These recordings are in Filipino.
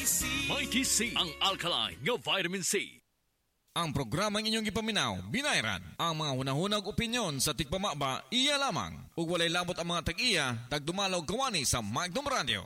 Mighty C ang alkaline nga vitamin C. Ang programang inyong ipaminaw, binayran. Ang mga hunahunag opinyon sa tigpamaba, iya lamang. Ug walay labot ang mga tag-iya, tagdumalaw kawani sa Magnum Radio.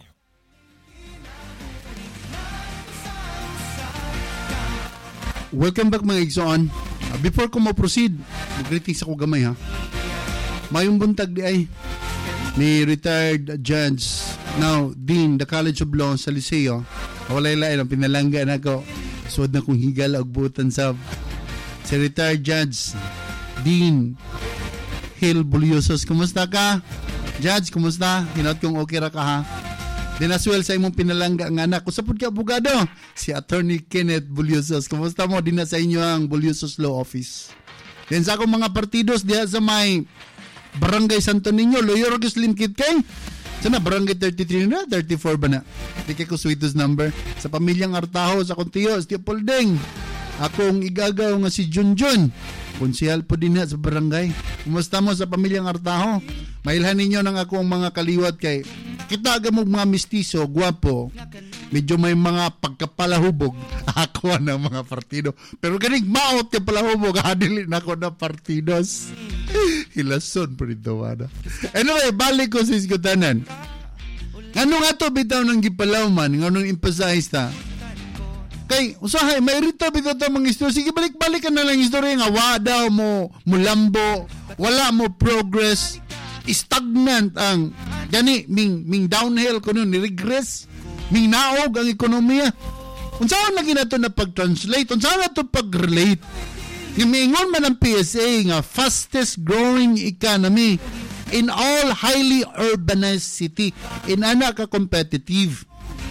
Welcome back mga igsoon. Before ko mo-proceed, mag-greetings ako gamay ha. Mayong buntag di ay ni retired judge, now Dean, the College of Law sa Liceo. Walay lain ang pinalanggan ako. Suod na kong higal og butan sa si retired judge Dean Hill Bulyosos. Kumusta ka? Judge, kumusta? Hinaut kong okay ra ka ha? Din as well sa imong pinalangga ang anak. Kusapod ka abogado? Si Attorney Kenneth Bulyosos. Kumusta mo? Din na sa inyo ang Bulyosos Law Office. Din sa akong mga partidos diha sa may Barangay Santo Niño, Loyor Gislim Kit kay sana barangay 33 na, 34 ba na? Di kay ko sweetest number. Sa pamilyang Artaho, sa kontiyo, sa Tio Poldeng. Akong igagaw nga si Junjun. Konsehal po din na sa barangay. Kumusta mo sa pamilyang Artaho? Mailhan ninyo ng akong mga kaliwat kay kita agad mo mga mistiso, guwapo. Medyo may mga pagkapalahubog. Ako na mga partido. Pero ganing maot yung palahubog. Hadili na ako na partidos. Hilason pa rin tawada. Anyway, balik ko sa iskutanan. Ano nga to bitaw ng gipalawman? Anong emphasize ta? Kay, usahay, may rito bitaw ito mga istorya. Sige, balik-balik ka na lang istorya nga wadaw mo, mulambo, wala mo progress, stagnant ang, gani, ming downhill ko nun, regress, ming naog ang ekonomiya. Unsaan lagi na ito na pag-translate? Unsaan na ito pag-relate? Ngamingon man ang PSA nga fastest growing economy in all highly urbanized city. In ana ka competitive.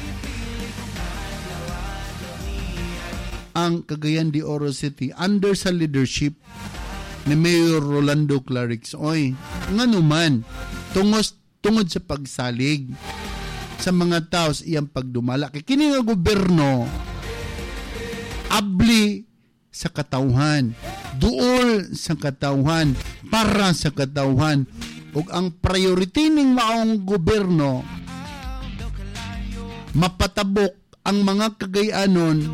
Ang Cagayan de Oro City under sa leadership ni Mayor Rolando Clarix. Oy, ngano man tungod sa pagsalig sa mga tao sa iyang pagdumala. Kay kini nga gobyerno abli sa katawhan, duol sa katawhan, para sa katawhan. Ug ang priority ning maong gobyerno mapatabok ang mga Cagayanon